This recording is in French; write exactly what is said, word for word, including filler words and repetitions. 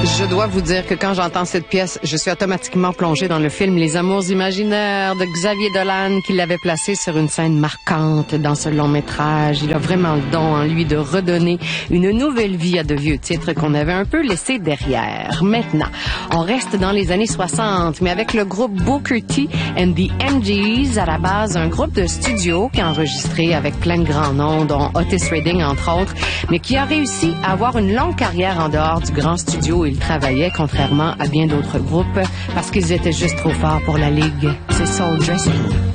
Je dois vous dire que quand j'entends cette pièce, je suis automatiquement plongée dans le film Les Amours imaginaires de Xavier Dolan, qui l'avait placé sur une scène marquante dans ce long métrage. Il a vraiment le don en lui de redonner une nouvelle vie à de vieux titres qu'on avait un peu laissés derrière. Maintenant, on reste dans les années soixante, mais avec le groupe Booker T and the M Gs, à la base un groupe de studio qui a enregistré avec plein de grands noms, dont Otis Redding entre autres, mais qui a réussi à avoir une longue carrière en dehors du grand studio. Ils travaillaient, contrairement à bien d'autres groupes, parce qu'ils étaient juste trop forts pour la ligue. C'est Soul Dressing.